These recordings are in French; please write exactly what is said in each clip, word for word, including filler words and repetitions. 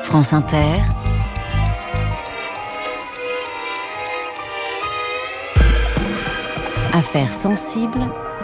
France Inter, Affaires sensibles,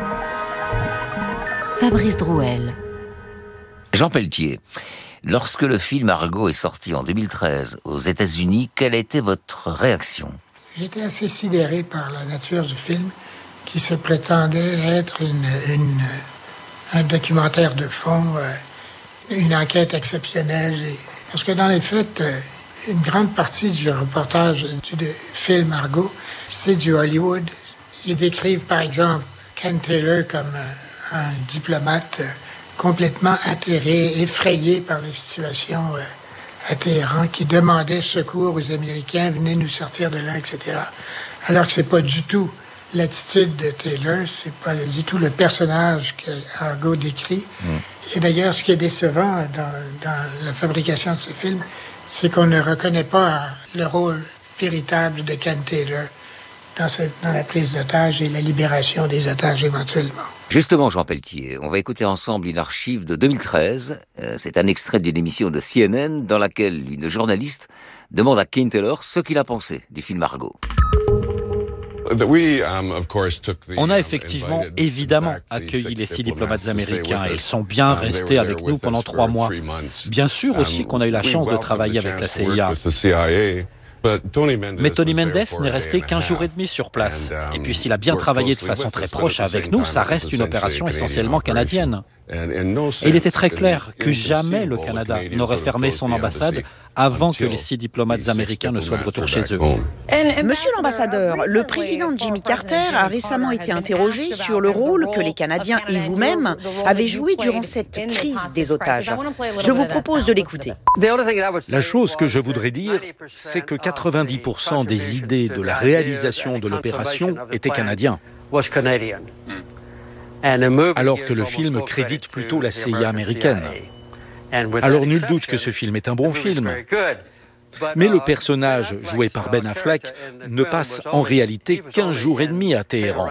Fabrice Drouel. Jean Pelletier, lorsque le film Argo est sorti en deux mille treize aux États-Unis, quelle a été votre réaction? J'étais assez sidéré par la nature du film qui se prétendait être une, une, un documentaire de fond, une enquête exceptionnelle. Parce que dans les faits, une grande partie du reportage du film Argo, c'est du Hollywood. Ils décrivent par exemple Ken Taylor comme un diplomate complètement atterré, effrayé par les situations à Téhéran, qui demandait secours aux Américains, venez nous sortir de là, et cetera. Alors que c'est pas du tout l'attitude de Taylor, c'est pas du tout le personnage que Argo décrit. Mm. Et d'ailleurs, ce qui est décevant dans, dans la fabrication de ce film, c'est qu'on ne reconnaît pas le rôle véritable de Ken Taylor dans, cette, dans la prise d'otages et la libération des otages éventuellement. Justement, Jean Pelletier, on va écouter ensemble une archive de deux mille treize. Euh, c'est un extrait d'une émission de C N N dans laquelle une journaliste demande à Ken Taylor ce qu'il a pensé du film Argo. On a effectivement, évidemment, accueilli les six diplomates américains et ils sont bien restés avec nous pendant trois mois. Bien sûr aussi qu'on a eu la chance de travailler avec la C I A. Mais Tony Mendes n'est resté qu'un jour et demi sur place. Et puis s'il a bien travaillé de façon très proche avec nous, ça reste une opération essentiellement canadienne. Et il était très clair que jamais le Canada n'aurait fermé son ambassade avant que les six diplomates américains ne soient de retour chez eux. Monsieur l'ambassadeur, le président Jimmy Carter a récemment été interrogé sur le rôle que les Canadiens et vous-même avez joué durant cette crise des otages. Je vous propose de l'écouter. La chose que je voudrais dire, c'est que quatre-vingt-dix pour cent des idées de la réalisation de l'opération étaient canadiens. Alors que le film crédite plutôt la C I A américaine. Alors nul doute que ce film est un bon film. Mais le personnage joué par Ben Affleck ne passe en réalité qu'un jour et demi à Téhéran.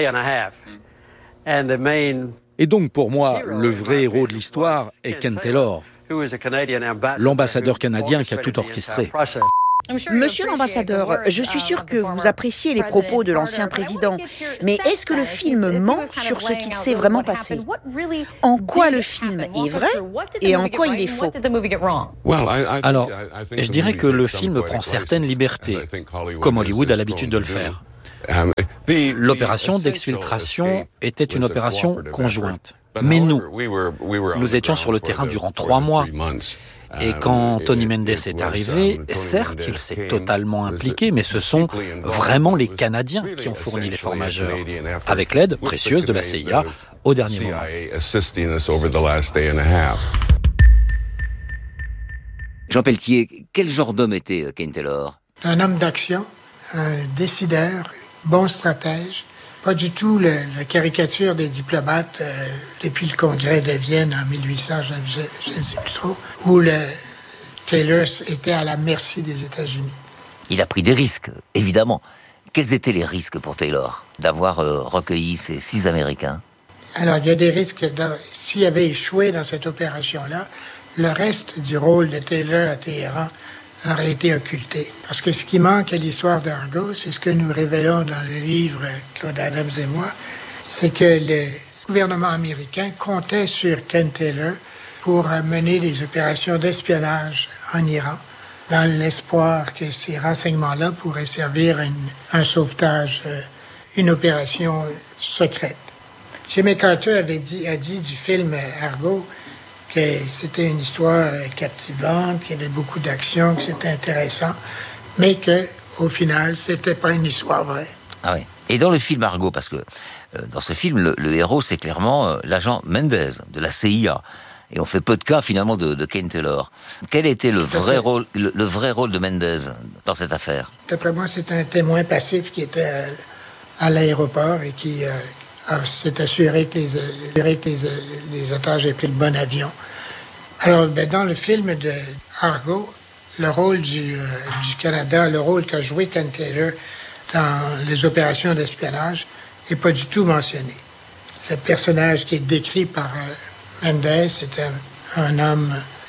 Et donc pour moi, le vrai héros de l'histoire est Ken Taylor, l'ambassadeur canadien qui a tout orchestré. Monsieur l'ambassadeur, je suis sûr que vous appréciez les propos de l'ancien président, mais est-ce que le film ment sur ce qu'il s'est vraiment passé? En quoi le film est vrai et en quoi il est faux? Alors, je dirais que le film prend certaines libertés, comme Hollywood a l'habitude de le faire. L'opération d'exfiltration était une opération conjointe. Mais nous, nous étions sur le terrain durant trois mois. Et quand Tony Mendes est arrivé, certes, il s'est totalement impliqué, mais ce sont vraiment les Canadiens qui ont fourni l'effort majeur, avec l'aide précieuse de la C I A au dernier moment. Jean Pelletier, quel genre d'homme était Ken Taylor? Un homme d'action, un décideur, bon stratège. Pas du tout le, la caricature des diplomates euh, depuis le congrès de Vienne en mille huit cents, je, je, je ne sais plus trop, où le Taylor était à la merci des États-Unis. Il a pris des risques, évidemment. Quels étaient les risques pour Taylor d'avoir euh, recueilli ces six Américains? Alors, il y a des risques. De, s'il avait échoué dans cette opération-là, le reste du rôle de Taylor à Téhéran aurait été occulté. Parce que ce qui manque à l'histoire d'Argo, c'est ce que nous révélons dans le livre Claude Adams et moi, c'est que le gouvernement américain comptait sur Ken Taylor pour mener des opérations d'espionnage en Iran, dans l'espoir que ces renseignements-là pourraient servir à une, un sauvetage, une opération secrète. Jimmy Carter avait dit, a dit du film Argo que c'était une histoire captivante, qu'il y avait beaucoup d'action, que c'était intéressant, mais que au final, c'était pas une histoire vraie. Ah oui. Et dans le film Argo, parce que euh, dans ce film, le, le héros, c'est clairement euh, l'agent Mendes de la C I A. Et on fait peu de cas, finalement, de, de Ken Taylor. Quel était le vrai, rôle, le, le vrai rôle de Mendes dans cette affaire? D'après moi, c'est un témoin passif qui était à, à l'aéroport et qui... Euh, Alors, c'est assuré que les, assuré que les, les otages aient pris le bon avion. Alors, ben, dans le film de Argo, le rôle du, euh, du Canada, le rôle qu'a joué Ken Taylor dans les opérations d'espionnage n'est pas du tout mentionné. Le personnage qui est décrit par euh, Mendes, c'est un, un homme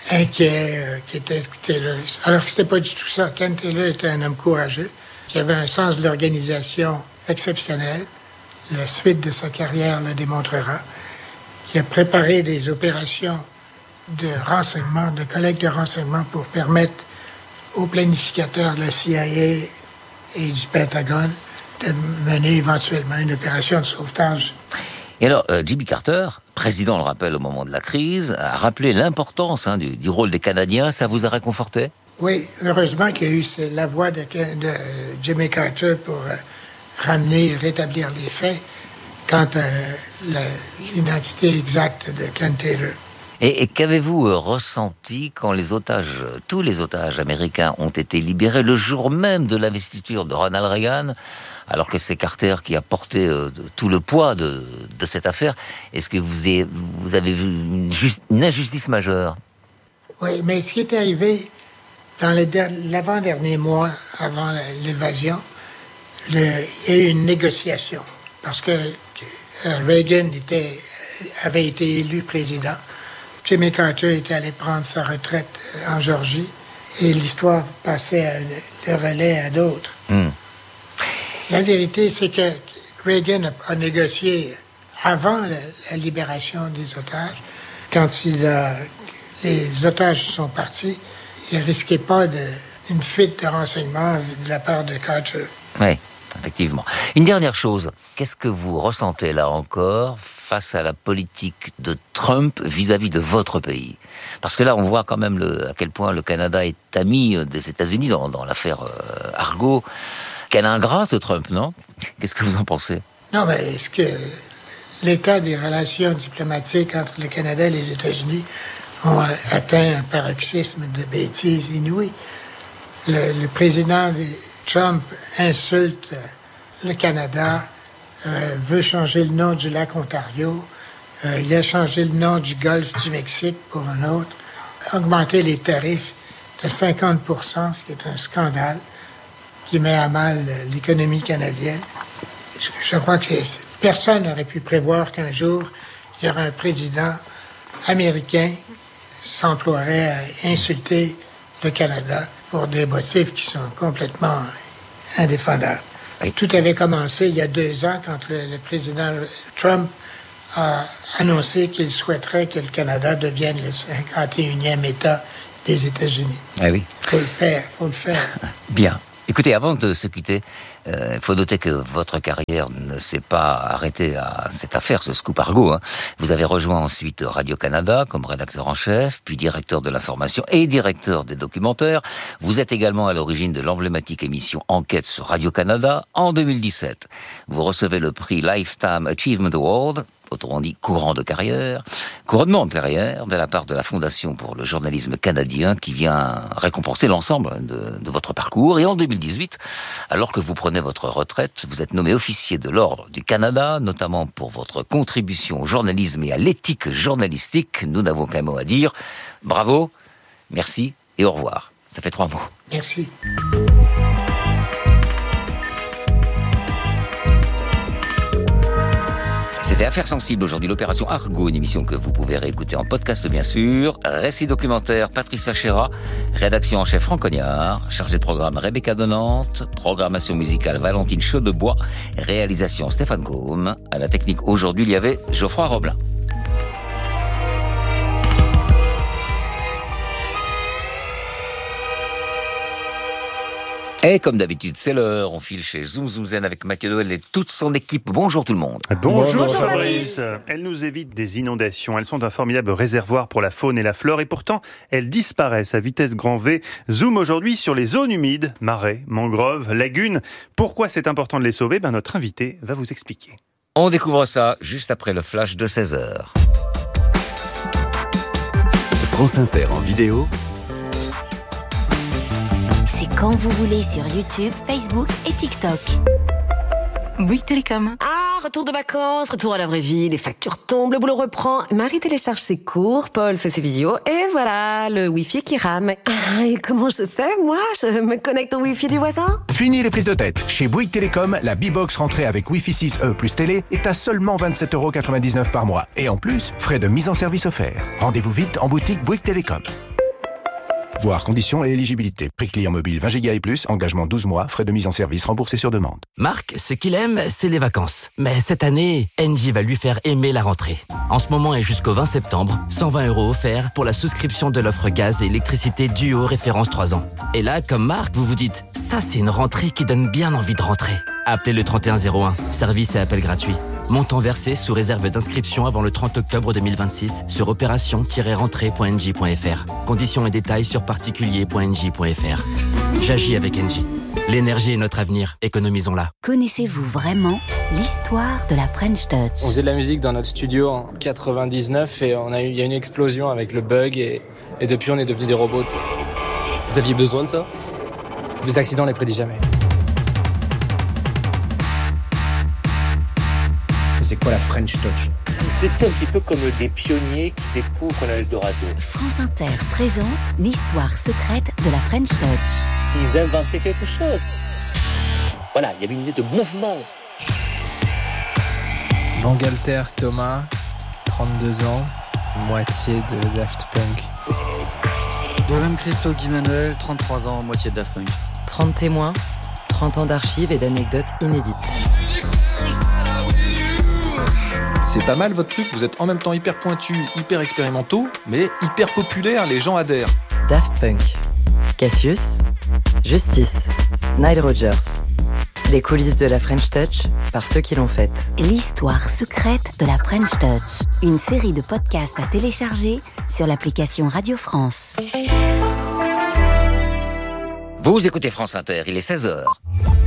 inquiet, euh, qui était tayloriste. Alors que c'était pas du tout ça. Ken Taylor était un homme courageux, qui avait un sens de l'organisation exceptionnel. La suite de sa carrière le démontrera. Qui a préparé des opérations de renseignement, de collecte de renseignement pour permettre aux planificateurs de la C I A et du Pentagone de mener éventuellement une opération de sauvetage. Et alors, euh, Jimmy Carter, président, on le rappelle, au moment de la crise, a rappelé l'importance hein, du, du rôle des Canadiens. Ça vous a réconforté? Oui, heureusement qu'il y a eu la voix de, de Jimmy Carter pour euh, ramener et rétablir les faits quant à l'identité exacte de Ken Taylor. Et, et qu'avez-vous euh, ressenti quand les otages, euh, tous les otages américains ont été libérés le jour même de l'investiture de Ronald Reagan, alors que c'est Carter qui a porté euh, de, tout le poids de, de cette affaire? Est-ce que vous avez, vous avez vu une, juste, une injustice majeure? Oui, mais ce qui est arrivé dans le der- l'avant-dernier mois, avant l'évasion, le, il y a eu une négociation. Parce que euh, Reagan était, avait été élu président. Jimmy Carter était allé prendre sa retraite en Géorgie et l'histoire passait à, le relais à d'autres. Mm. La vérité, c'est que Reagan a, a négocié avant la, la libération des otages. Quand il a, les otages sont partis, il ne risquait pas de, une fuite de renseignements de la part de Carter. Oui. Effectivement. Une dernière chose, qu'est-ce que vous ressentez là encore face à la politique de Trump vis-à-vis de votre pays? Parce que là, on voit quand même le, à quel point le Canada est ami des États-Unis dans, dans l'affaire euh, Argo. Quel ingrat ce Trump, non? Qu'est-ce que vous en pensez? Non, mais est-ce que l'état des relations diplomatiques entre le Canada et les États-Unis ont atteint un paroxysme de bêtises inouïes? Le, le président des Trump insulte le Canada, euh, veut changer le nom du lac Ontario, euh, il a changé le nom du golfe du Mexique pour un autre, augmenté les tarifs de cinquante pour cent, ce qui est un scandale qui met à mal l'économie canadienne. Je, je crois que personne n'aurait pu prévoir qu'un jour, il y aurait un président américain qui s'emploierait à insulter le Canada pour des motifs qui sont complètement indéfendables. Et tout avait commencé il y a deux ans quand le, le président Trump a annoncé qu'il souhaiterait que le Canada devienne le cinquante et unième État des États-Unis. Ah oui. Il faut le faire, il faut le faire. Bien. Écoutez, avant de se quitter, il euh, faut noter que votre carrière ne s'est pas arrêtée à cette affaire, ce scoop Argo. Hein. Vous avez rejoint ensuite Radio-Canada comme rédacteur en chef, puis directeur de l'information et directeur des documentaires. Vous êtes également à l'origine de l'emblématique émission Enquête sur Radio-Canada. En deux mille dix-sept, vous recevez le prix Lifetime Achievement Award, autrement dit courant de carrière, couronnement de carrière de la part de la Fondation pour le journalisme canadien qui vient récompenser l'ensemble de, de votre parcours. Et en deux mille dix-huit, alors que vous prenez votre retraite, vous êtes nommé officier de l'Ordre du Canada, notamment pour votre contribution au journalisme et à l'éthique journalistique. Nous n'avons qu'un mot à dire. Bravo, merci et au revoir. Ça fait trois mots. Merci. C'était Affaires sensibles aujourd'hui, l'opération Argo, une émission que vous pouvez réécouter en podcast bien sûr. Récit documentaire Patricia Chéra, rédaction en chef Franck Cognard, chargé de programme Rebecca Donante, programmation musicale Valentine Chaudebois, réalisation Stéphane Combe. À la technique aujourd'hui, il y avait Geoffroy Roblin. Et comme d'habitude, c'est l'heure. On file chez Zoom Zoom Zen avec Mathieu Noël et toute son équipe. Bonjour tout le monde. Bonjour, Bonjour Fabrice. Fabrice. Elles nous évitent des inondations. Elles sont un formidable réservoir pour la faune et la flore. Et pourtant, elles disparaissent à vitesse grand V. Zoom aujourd'hui sur les zones humides, marais, mangroves, lagunes. Pourquoi c'est important de les sauver? Ben, notre invité va vous expliquer. On découvre ça juste après le flash de seize heures. France Inter en vidéo. C'est quand vous voulez sur YouTube, Facebook et TikTok. Bouygues Télécom. Ah, retour de vacances, retour à la vraie vie, les factures tombent, le boulot reprend. Marie télécharge ses cours, Paul fait ses visios, et voilà, le Wi-Fi qui rame. Ah, et comment je fais, moi? Je me connecte au Wi-Fi du voisin? Fini les prises de tête. Chez Bouygues Télécom, la B-Box rentrée avec Wi-Fi six E plus télé est à seulement vingt-sept euros quatre-vingt-dix-neuf par mois. Et en plus, frais de mise en service offerts. Rendez-vous vite en boutique Bouygues Télécom. Voir conditions et éligibilité. Prix client mobile vingt giga et plus, engagement douze mois, frais de mise en service remboursés sur demande. Marc, ce qu'il aime, c'est les vacances. Mais cette année, Engie va lui faire aimer la rentrée. En ce moment et jusqu'au vingt septembre, cent vingt euros offerts pour la souscription de l'offre gaz et électricité Duo référence trois ans. Et là, comme Marc, vous vous dites, ça c'est une rentrée qui donne bien envie de rentrer. Appelez le trente et un zéro un, service et appel gratuit. Montant versé sous réserve d'inscription avant le trente octobre deux mille vingt-six sur opération tiret rentrée point engie point f r. Conditions et détails sur particulier point engie point f r. J'agis avec Engie. L'énergie est notre avenir, économisons-la. Connaissez-vous vraiment l'histoire de la French Touch ? On faisait de la musique dans notre studio en quatre-vingt-dix-neuf et on a eu, il y a eu une explosion avec le bug et, et depuis on est devenus des robots. Vous aviez besoin de ça ? Les accidents, on les prédit jamais. C'est quoi la French Touch ? C'était un petit peu comme des pionniers qui découvrent l'Eldorado. France Inter présente l'histoire secrète de la French Touch. Ils inventaient quelque chose. Voilà, il y avait une idée de mouvement. Bangalter Thomas, trente-deux ans, moitié de Daft Punk. Dolem Christo Guy Manuel, trente-trois ans, moitié de Daft Punk. trente témoins, trente ans d'archives et d'anecdotes inédites. C'est pas mal votre truc, vous êtes en même temps hyper pointus, hyper expérimentaux, mais hyper populaires, les gens adhèrent. Daft Punk, Cassius, Justice, Nile Rodgers. Les coulisses de la French Touch par ceux qui l'ont faite. L'histoire secrète de la French Touch. Une série de podcasts à télécharger sur l'application Radio France. Vous écoutez France Inter, il est seize heures.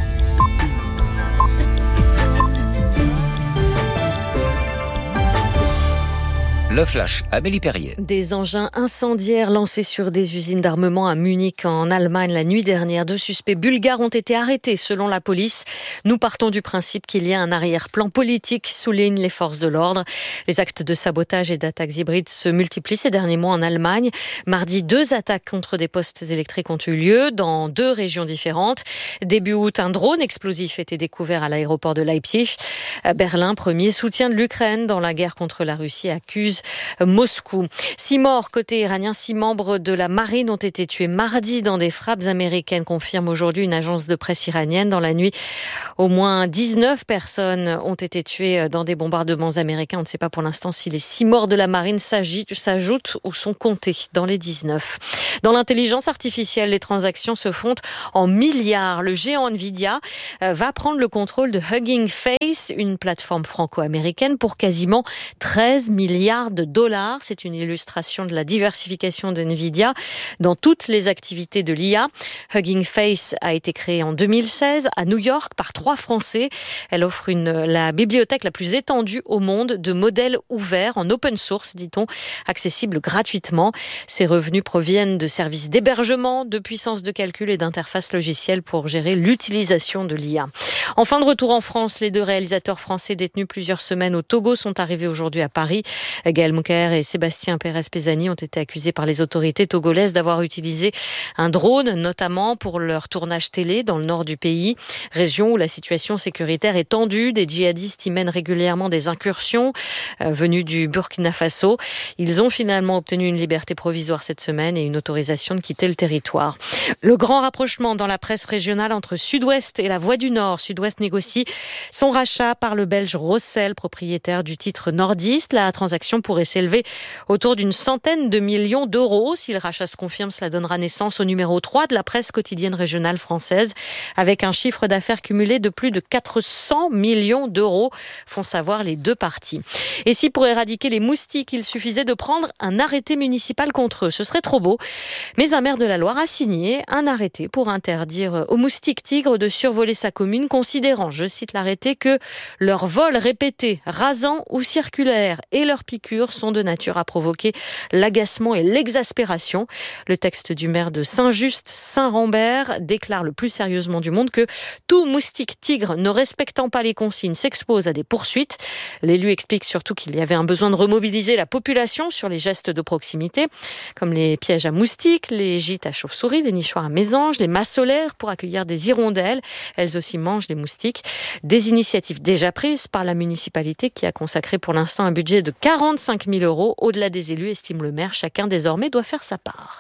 Le flash, Amélie Perrier. Des engins incendiaires lancés sur des usines d'armement à Munich en Allemagne la nuit dernière. Deux suspects bulgares ont été arrêtés selon la police. Nous partons du principe qu'il y a un arrière-plan politique, soulignent les forces de l'ordre. Les actes de sabotage et d'attaques hybrides se multiplient ces derniers mois en Allemagne. Mardi, deux attaques contre des postes électriques ont eu lieu dans deux régions différentes. Début août, un drone explosif a été découvert à l'aéroport de Leipzig. Berlin, premier soutien de l'Ukraine dans la guerre contre la Russie, accuse Moscou. Six morts côté iranien, six membres de la marine ont été tués mardi dans des frappes américaines, confirme aujourd'hui une agence de presse iranienne. Dans la nuit, au moins dix-neuf personnes ont été tuées dans des bombardements américains. On ne sait pas pour l'instant si les six morts de la marine s'ajoutent ou sont comptés dans les dix-neuf. Dans l'intelligence artificielle, les transactions se font en milliards. Le géant Nvidia va prendre le contrôle de Hugging Face, une plateforme franco-américaine, pour quasiment treize milliards de dollars. C'est une illustration de la diversification de Nvidia dans toutes les activités de l'I A. Hugging Face a été créée en deux mille seize à New York par trois Français. Elle offre une, la bibliothèque la plus étendue au monde de modèles ouverts en open source, dit-on, accessibles gratuitement. Ses revenus proviennent de services d'hébergement, de puissance de calcul et d'interfaces logicielles pour gérer l'utilisation de l'I A. En fin de retour en France, les deux réalisateurs français détenus plusieurs semaines au Togo sont arrivés aujourd'hui à Paris. Gaël Moukher et Sébastien Pérez-Pézani ont été accusés par les autorités togolaises d'avoir utilisé un drone, notamment pour leur tournage télé dans le nord du pays, région où la situation sécuritaire est tendue. Des djihadistes y mènent régulièrement des incursions euh, venues du Burkina Faso. Ils ont finalement obtenu une liberté provisoire cette semaine et une autorisation de quitter le territoire. Le grand rapprochement dans la presse régionale entre Sud-Ouest et la Voix du Nord. Sud-Ouest négocie son rachat par le Belge Rossel, propriétaire du titre nordiste. La transaction pourrait s'élever autour d'une centaine de millions d'euros. Si le rachat se confirme, cela donnera naissance au numéro trois de la presse quotidienne régionale française, avec un chiffre d'affaires cumulé de plus de quatre cents millions d'euros, font savoir les deux parties. Et si pour éradiquer les moustiques, il suffisait de prendre un arrêté municipal contre eux, ce serait trop beau. Mais un maire de la Loire a signé un arrêté pour interdire aux moustiques tigres de survoler sa commune, considérant, je cite l'arrêté, que leurs vols répétés, rasants ou circulaires et leurs piqûres sont de nature à provoquer l'agacement et l'exaspération. Le texte du maire de Saint-Just-Saint-Rambert déclare le plus sérieusement du monde que tout moustique tigre ne respectant pas les consignes s'expose à des poursuites. L'élu explique surtout qu'il y avait un besoin de remobiliser la population sur les gestes de proximité, comme les pièges à moustiques, les gîtes à chauves-souris, les nichoirs à mésanges, les masses solaires pour accueillir des hirondelles. Elles aussi mangent les moustiques. Des initiatives déjà prises par la municipalité qui a consacré pour l'instant un budget de quarante-cinq mille euros. Au-delà des élus, estime le maire, chacun désormais doit faire sa part.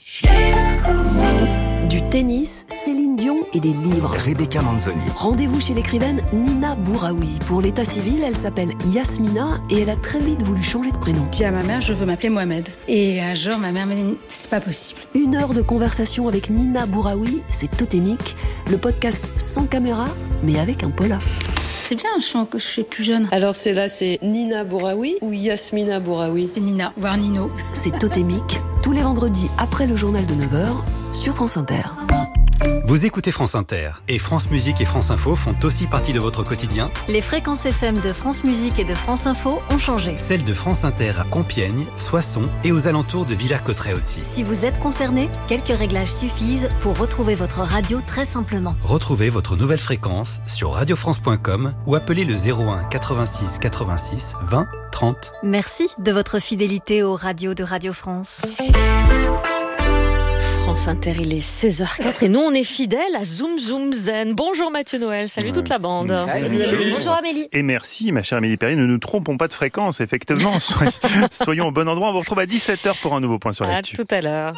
Du tennis, Céline Dion et des livres. Rebecca Manzoni. Rendez-vous chez l'écrivaine Nina Bouraoui. Pour l'état civil, elle s'appelle Yasmina et elle a très vite voulu changer de prénom. J'ai dit à ma mère, je veux m'appeler Mohamed. Et un jour, ma mère m'a dit, c'est pas possible. Une heure de conversation avec Nina Bouraoui, c'est Totémique, le podcast sans caméra, mais avec un pola. C'est bien un chant que je suis plus jeune. Alors c'est là, c'est Nina Bouraoui ou Yasmina Bouraoui? C'est Nina, voire Nino. C'est Totémique, tous les vendredis après le journal de neuf heures, sur France Inter. Vous écoutez France Inter et France Musique et France Info font aussi partie de votre quotidien. Les fréquences F M de France Musique et de France Info ont changé. Celles de France Inter à Compiègne, Soissons et aux alentours de Villers-Cotterêts aussi. Si vous êtes concerné, quelques réglages suffisent pour retrouver votre radio très simplement. Retrouvez votre nouvelle fréquence sur radio france point com ou appelez le zéro un quatre-vingt-six quatre-vingt-six vingt trente. Merci de votre fidélité aux radios de Radio France. France Inter, il est seize heures quatre et nous on est fidèles à Zoom Zoom Zen. Bonjour Mathieu Noël, salut toute la bande. Salut, salut. Bonjour Amélie. Et merci ma chère Amélie Perry, ne nous trompons pas de fréquence, effectivement, soyons, soyons au bon endroit. On vous retrouve à dix-sept heures pour un nouveau point sur l'actu. À tout à l'heure.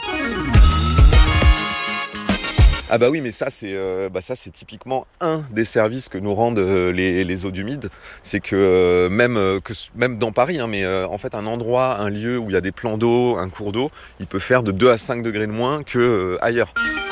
Ah bah oui, mais ça c'est euh, bah ça c'est typiquement un des services que nous rendent euh, les, les eaux humides. C'est que euh, même euh, que même dans Paris, hein, mais euh, en fait un endroit, un lieu où il y a des plans d'eau, un cours d'eau, il peut faire de deux à cinq degrés de moins que euh, ailleurs.